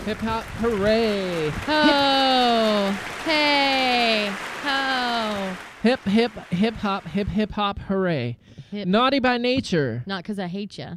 Hip hop, hooray! Ho! Hey! Ho! Hip hop, hooray! Hip. Naughty by Nature. Not because I hate you.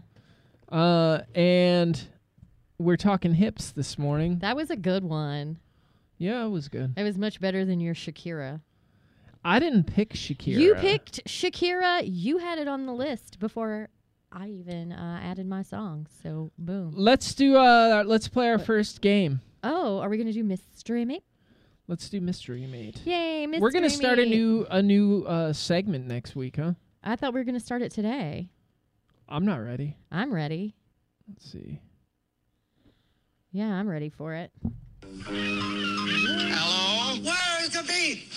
And we're talking hips this morning. That was a good one. Yeah, it was good. It was much better than your Shakira. I didn't pick Shakira. You picked Shakira. You had it on the list before I even added my song. So, boom. Let's play our first game. Oh, are we going to do Mystery Mate? Let's do Mystery Mate. Yay, Mystery Mate. We're going to start a new segment next week, huh? I thought we were going to start it today. I'm not ready. I'm ready. Let's see. Yeah, I'm ready for it. Hello? Where's the beef?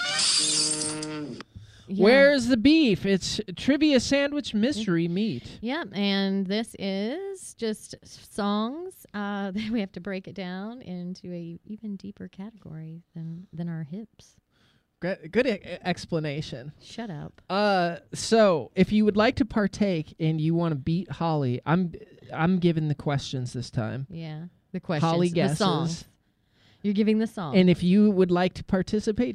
Yeah. Where's the beef? It's Trivia Sandwich Mystery Meat. Yep, and this is just songs that we have to break it down into a even deeper category than our hips. Good explanation. Shut up. So if you would like to partake and you want to beat Holly, I'm giving the questions this time. Yeah, the questions. Holly the guesses. songs. You're giving the song. And if you would like to participate,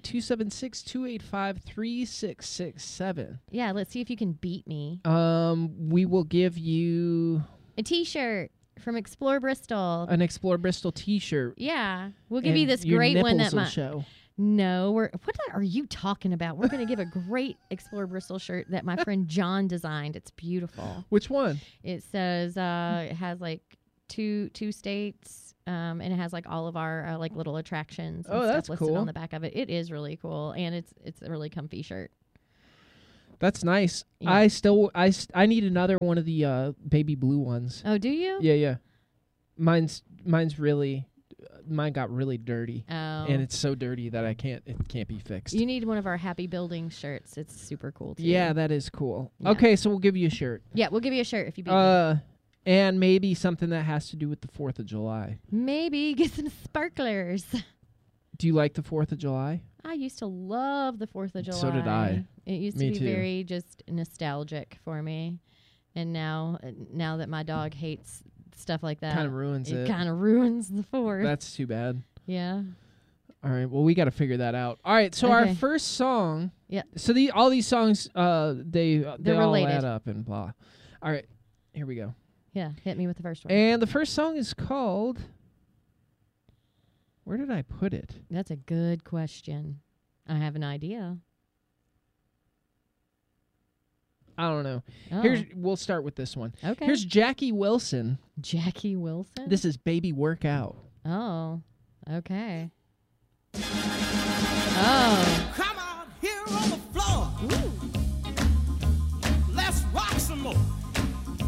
276-285-3667. Yeah, let's see if you can beat me. We will give you A T-shirt from Explore Bristol. an Explore Bristol T-shirt. Yeah, we'll give you and this your great one nipples that will my show. No, what are you talking about? We're going to give a great Explore Bristol shirt that my friend John designed. It's beautiful. Which one? It says it has like two states, and it has like all of our like little attractions and Oh, stuff that's listed cool. on the back of it. It is really cool, and it's a really comfy shirt. That's nice. Yeah. I need another one of the baby blue ones. Oh, do you? Yeah. Mine's really mine got really dirty. Oh. And it's so dirty that it can't be fixed. You need one of our Happy Building shirts. It's super cool too. Yeah, that is cool. Yeah. Okay, so we'll give you a shirt. Yeah, we'll give you a shirt if you beat me. And maybe something that has to do with the 4th of July. Maybe get some sparklers. Do you like the 4th of July? I used to love the 4th of July. So did I. It used Me to be too. very just nostalgic for me. And now that my dog hates stuff like that, Kind of ruins it. it kind of ruins the 4th. That's too bad. Yeah. All right, well, we got to figure that out. All right, so our Okay. first song. Yeah. So all these songs, they all related. add up and blah. All right, here we go. Yeah. Hit me with the first one. And the first song is called. Where did I put it? That's a good question. I have an idea. I don't know. Oh. We'll start with this one. Okay. Here's Jackie Wilson. Jackie Wilson. This is Baby Workout. Oh. Okay. Oh. Come on, here on the floor. Ooh. Let's rock some more.